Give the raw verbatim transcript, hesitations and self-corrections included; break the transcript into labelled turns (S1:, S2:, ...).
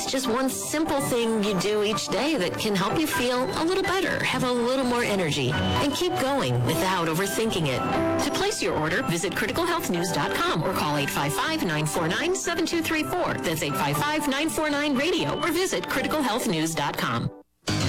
S1: just one simple thing you do each day that can help you feel a little better, have a little more energy, and keep going without overthinking it. To place your order, visit critical health news dot com or call eight five five, nine four nine, seven two three four. That's eight five five, nine four nine, radio or visit critical health news dot com.